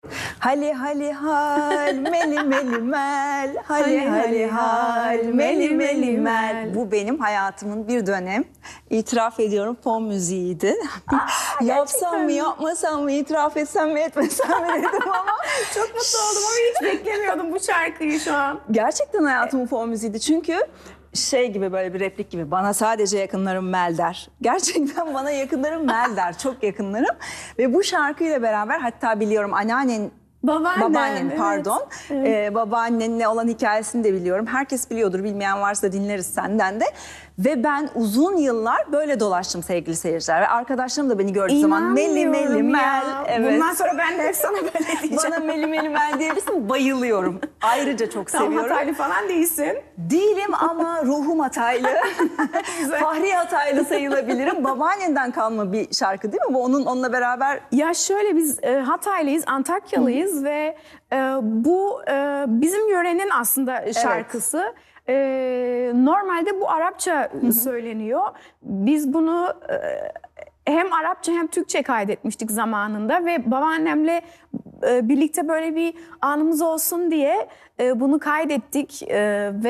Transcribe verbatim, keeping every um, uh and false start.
Hali hali hal, meli meli mel, hali hali hal, meli meli mel. Bu benim hayatımın bir dönem, itiraf ediyorum, fon müziğiydi. Aa, Yapsam mı yapmasam mı, itiraf etsem mi etmesem mi dedim ama. Çok mutlu oldum ama hiç beklemiyordum bu şarkıyı şu an. Gerçekten hayatımın fon müziğiydi çünkü şey gibi, böyle bir replik gibi, bana sadece yakınlarım Mel der. Gerçekten bana yakınlarım Mel der, çok yakınlarım. Ve bu şarkıyla beraber, hatta biliyorum anneannen, Babaannem, babaannen evet, pardon, evet. Ee, babaannenle olan hikayesini de biliyorum. Herkes biliyordur, bilmeyen varsa dinleriz senden de. Ve ben uzun yıllar böyle dolaştım sevgili seyirciler. Ve arkadaşlarım da beni gördüğü zaman Meli Meli İnanmıyorum Mel. ya. Evet. Bundan sonra ben de hep sana böyle diyeceğim. Bana Meli Meli Mel diyebilirsin, bayılıyorum. Ayrıca çok Tam seviyorum. Hataylı falan değilsin. Değilim ama ruhum Hataylı. Fahri Hataylı sayılabilirim. Babaannenden kalma bir şarkı değil mi? Bu onun onunla beraber. Ya şöyle, biz e, Hataylıyız, Antakyalıyız ve e, bu e, bizim yörenin aslında şarkısı. E, normalde bu Arapça söyleniyor. Biz bunu e, hem Arapça hem Türkçe kaydetmiştik zamanında ve babaannemle e, birlikte böyle bir anımız olsun diye e, bunu kaydettik e, ve